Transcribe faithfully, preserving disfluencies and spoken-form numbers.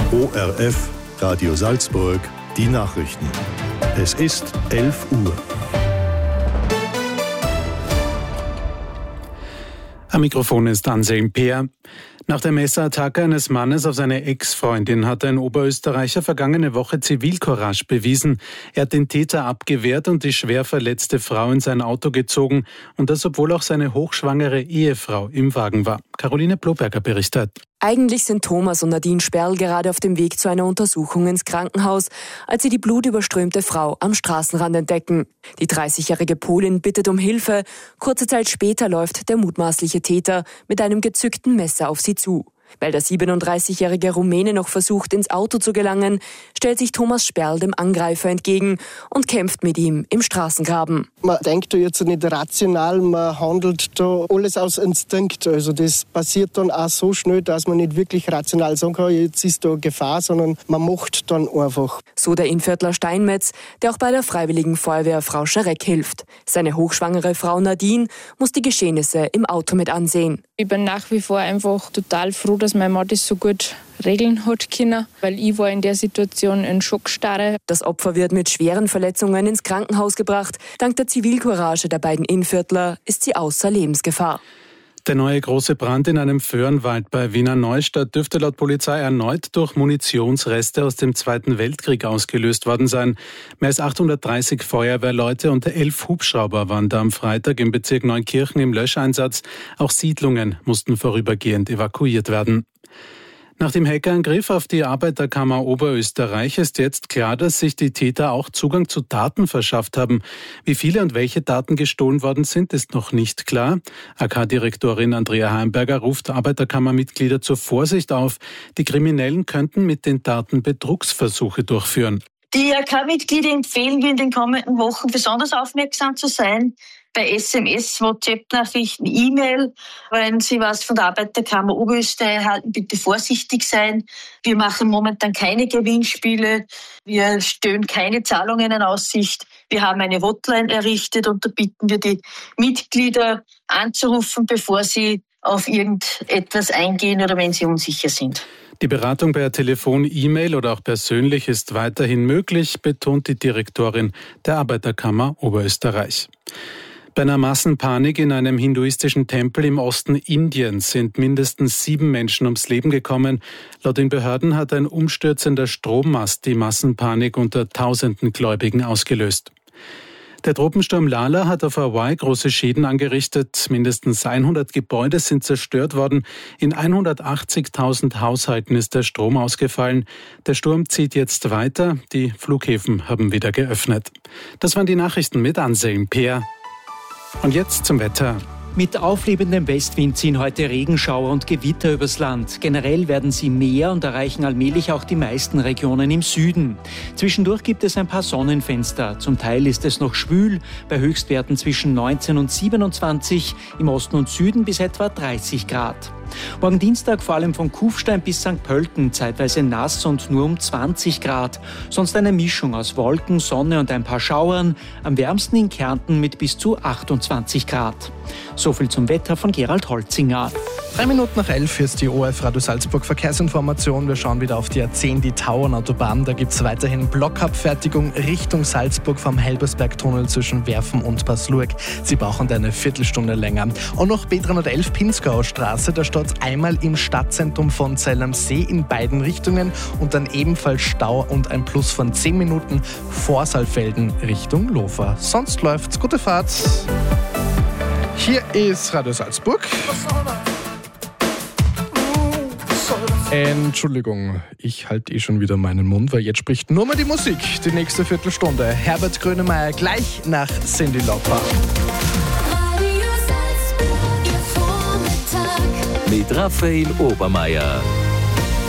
O R F, Radio Salzburg, die Nachrichten. Es ist elf Uhr. Am Mikrofon ist Anselm Peer. Nach der Messerattacke eines Mannes auf seine Ex-Freundin hat ein Oberösterreicher vergangene Woche Zivilcourage bewiesen. Er hat den Täter abgewehrt und die schwer verletzte Frau in sein Auto gezogen. Und das, obwohl auch seine hochschwangere Ehefrau im Wagen war. Caroline Bloberger berichtet. Eigentlich sind Thomas und Nadine Sperl gerade auf dem Weg zu einer Untersuchung ins Krankenhaus, als sie die blutüberströmte Frau am Straßenrand entdecken. Die dreißigjährige Polin bittet um Hilfe. Kurze Zeit später läuft der mutmaßliche Täter mit einem gezückten Messer auf sie zu. Weil der siebenunddreißigjährige Rumäne noch versucht, ins Auto zu gelangen, stellt sich Thomas Sperl dem Angreifer entgegen und kämpft mit ihm im Straßengraben. Man denkt da jetzt nicht rational, man handelt da alles aus Instinkt. Also das passiert dann auch so schnell, dass man nicht wirklich rational sagen kann, jetzt ist da Gefahr, sondern man macht dann einfach. So der Innviertler Steinmetz, der auch bei der Freiwilligen Feuerwehr Frau Schareck hilft. Seine hochschwangere Frau Nadine muss die Geschehnisse im Auto mit ansehen. Ich bin nach wie vor einfach total froh, dass mein Mann das so gut regeln hat können, weil ich war in der Situation in Schockstarre. Das Opfer wird mit schweren Verletzungen ins Krankenhaus gebracht. Dank der Zivilcourage der beiden Innviertler ist sie außer Lebensgefahr. Der neue große Brand in einem Föhrenwald bei Wiener Neustadt dürfte laut Polizei erneut durch Munitionsreste aus dem Zweiten Weltkrieg ausgelöst worden sein. Mehr als achthundertdreißig Feuerwehrleute und elf Hubschrauber waren da am Freitag im Bezirk Neukirchen im Löscheinsatz. Auch Siedlungen mussten vorübergehend evakuiert werden. Nach dem Hackerangriff auf die Arbeiterkammer Oberösterreich ist jetzt klar, dass sich die Täter auch Zugang zu Daten verschafft haben. Wie viele und welche Daten gestohlen worden sind, ist noch nicht klar. A K-Direktorin Andrea Heimberger ruft Arbeiterkammermitglieder zur Vorsicht auf. Die Kriminellen könnten mit den Daten Betrugsversuche durchführen. Die A K-Mitglieder empfehlen wir in den kommenden Wochen besonders aufmerksam zu sein. Bei S M S, WhatsApp-Nachrichten, E-Mail. Wenn Sie was von der Arbeiterkammer Oberösterreich erhalten, bitte vorsichtig sein. Wir machen momentan keine Gewinnspiele. Wir stellen keine Zahlungen in Aussicht. Wir haben eine Hotline errichtet und da bitten wir die Mitglieder anzurufen, bevor sie auf irgendetwas eingehen oder wenn sie unsicher sind. Die Beratung per Telefon, E-Mail oder auch persönlich ist weiterhin möglich, betont die Direktorin der Arbeiterkammer Oberösterreich. Bei einer Massenpanik in einem hinduistischen Tempel im Osten Indiens sind mindestens sieben Menschen ums Leben gekommen. Laut den Behörden hat ein umstürzender Strommast die Massenpanik unter tausenden Gläubigen ausgelöst. Der Tropensturm Lala hat auf Hawaii große Schäden angerichtet. Mindestens hundert Gebäude sind zerstört worden. In hundertachtzigtausend Haushalten ist der Strom ausgefallen. Der Sturm zieht jetzt weiter. Die Flughäfen haben wieder geöffnet. Das waren die Nachrichten mit Anselm Peer. Und jetzt zum Wetter. Mit auflebendem Westwind ziehen heute Regenschauer und Gewitter übers Land. Generell werden sie mehr und erreichen allmählich auch die meisten Regionen im Süden. Zwischendurch gibt es ein paar Sonnenfenster. Zum Teil ist es noch schwül, bei Höchstwerten zwischen neunzehn und siebenundzwanzig, im Osten und Süden bis etwa dreißig Grad. Morgen Dienstag vor allem von Kufstein bis Sankt Pölten zeitweise nass und nur um zwanzig Grad. Sonst eine Mischung aus Wolken, Sonne und ein paar Schauern. Am wärmsten in Kärnten mit bis zu achtundzwanzig Grad. So viel zum Wetter von Gerald Holzinger. Drei Minuten nach elf ist die O R F Radio Salzburg Verkehrsinformation. Wir schauen wieder auf die A zehn, die Tauernautobahn. Da gibt es weiterhin Blockabfertigung Richtung Salzburg vom Helbersbergtunnel zwischen Werfen und Paslurg. Sie brauchen da eine Viertelstunde länger. Und noch B dreihundertelf Pinzgauer Straße. Da steht einmal im Stadtzentrum von Zell am See in beiden Richtungen und dann ebenfalls Stau und ein Plus von zehn Minuten vor Saalfelden Richtung Lofer. Sonst läuft's. Gute Fahrt. Hier ist Radio Salzburg. Entschuldigung, ich halte eh schon wieder meinen Mund, weil jetzt spricht nur mal die Musik. Die nächste Viertelstunde. Herbert Grönemeyer gleich nach Cyndi Lauper. Mit Raphael Obermeier.